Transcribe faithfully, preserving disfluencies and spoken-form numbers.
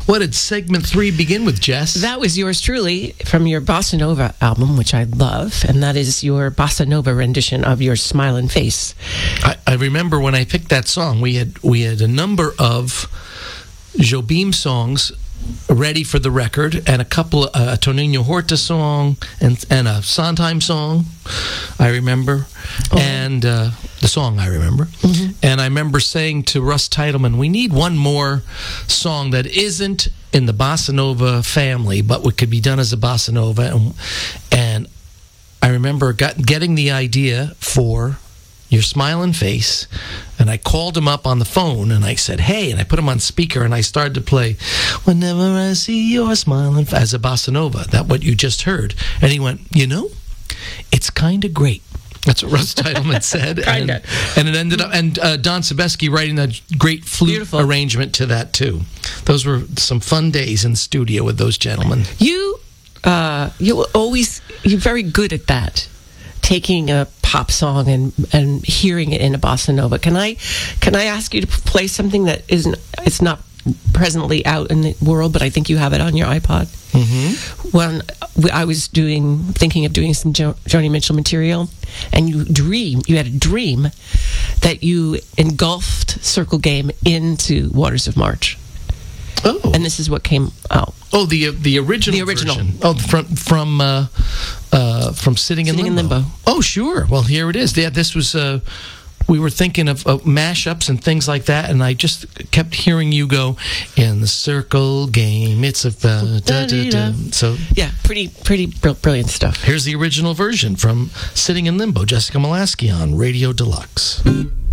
What did segment three begin with, Jess? That was yours truly from your Bossa Nova album, which I love, and that is your Bossa Nova rendition of Your Smiling Face. I, I remember when I picked that song, we had we had a number of Jobim songs ready for the record, and a couple of, uh, a Toninho Horta song and and a Sondheim song, I remember, oh. and uh, the song I remember. Mm-hmm. And I remember saying to Russ Titleman, we need one more song that isn't in the Bossa Nova family, but what could be done as a Bossa Nova. And, and I remember got, getting the idea for Your Smiling Face, and I called him up on the phone, and I said, hey, and I put him on speaker, and I started to play Whenever I See Your Smiling Face as a Bossa Nova, that what you just heard. And he went, you know, it's kind of great. That's what Russ Titleman said. and, and it ended up, and uh, Don Sebesky writing a great flute Beautiful. arrangement to that, too. Those were some fun days in the studio with those gentlemen. You, uh, you always, you're very good at that. Taking a pop song and and hearing it in a bossa nova. Can I can I ask you to play something that isn't it's not presently out in the world, but I think you have it on your iPod? Mm-hmm. When I was doing thinking of doing some jo- Joni Mitchell material, and you dream you had a dream that you engulfed Circle Game into Waters of March. Oh, and this is what came out. Oh, the uh, the original, the original. Version. Oh, from from uh, uh, from Sitting, Sitting in, limbo. in Limbo. Oh, sure. Well, here it is. Yeah, this was. Uh, we were thinking of uh, mashups and things like that, and I just kept hearing you go in the Circle Game. It's a uh, da, da, da. So yeah, pretty pretty brilliant stuff. Here's the original version from Sitting in Limbo. Jessica Molaski on Radio Deluxe.